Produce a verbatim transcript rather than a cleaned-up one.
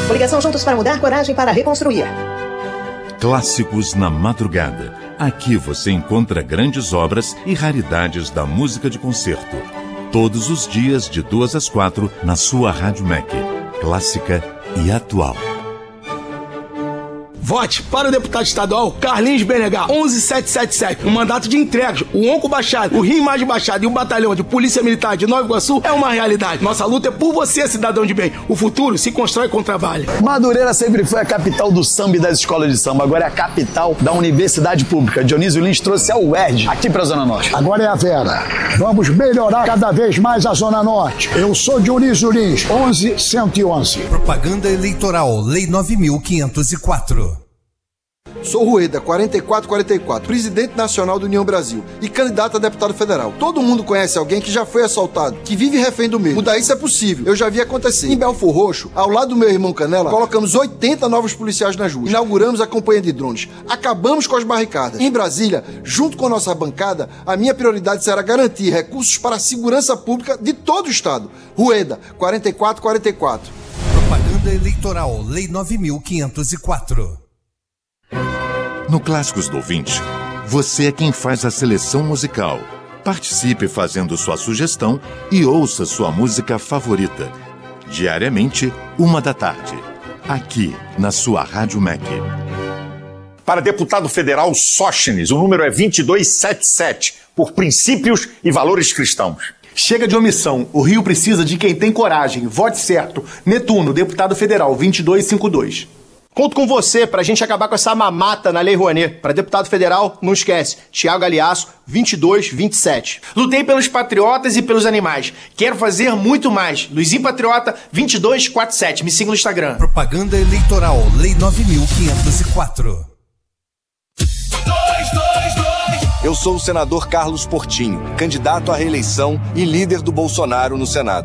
Coligação Juntos para Mudar, Coragem para Reconstruir. Clássicos na Madrugada. Aqui você encontra grandes obras e raridades da música de concerto. Todos os dias, de duas às quatro, na sua Rádio M E C. Clássica e atual. Vote para o deputado estadual Carlinhos B N H onze sete sete sete. Um mandato de entregas. O Onco Baixado, o Rio Mais Baixado e o Batalhão de Polícia Militar de Nova Iguaçu é uma realidade. Nossa luta é por você, cidadão de bem. O futuro se constrói com trabalho. Madureira sempre foi a capital do samba e das escolas de samba. Agora é a capital da Universidade Pública. Dionísio Lins trouxe a U E R J aqui para a Zona Norte. Agora é a Vera. Vamos melhorar cada vez mais a Zona Norte. Eu sou Dionísio Lins, onze cento e onze. Propaganda Eleitoral, Lei nove mil quinhentos e quatro. Sou Rueda, quarenta e quatro quarenta e quatro, presidente nacional do União Brasil e candidato a deputado federal. Todo mundo conhece alguém que já foi assaltado, que vive refém do medo. Mudar isso é possível, eu já vi acontecer. Em Belfor Roxo, ao lado do meu irmão Canela, colocamos oitenta novos policiais nas ruas. Inauguramos a campanha de drones. Acabamos com as barricadas. Em Brasília, junto com a nossa bancada, a minha prioridade será garantir recursos para a segurança pública de todo o estado. Rueda, quarenta e quatro quarenta e quatro. Propaganda Eleitoral, Lei nove mil quinhentos e quatro. No Clássicos do Ouvinte, você é quem faz a seleção musical. Participe fazendo sua sugestão e ouça sua música favorita. Diariamente, uma da tarde. Aqui, na sua Rádio M E C. Para deputado federal Sóstenes, o número é vinte e dois setenta e sete, por princípios e valores cristãos. Chega de omissão. O Rio precisa de quem tem coragem. Vote certo. Netuno, deputado federal, vinte e dois cinquenta e dois. Conto com você pra gente acabar com essa mamata na Lei Rouanet. Para deputado federal, não esquece, Thiago Aliasso, vinte e dois vinte e sete. Lutei pelos patriotas e pelos animais. Quero fazer muito mais. Luizinho Patriota, vinte e dois quarenta e sete. Me siga no Instagram. Propaganda Eleitoral, Lei nove mil quinhentos e quatro. Eu sou o senador Carlos Portinho, candidato à reeleição e líder do Bolsonaro no Senado.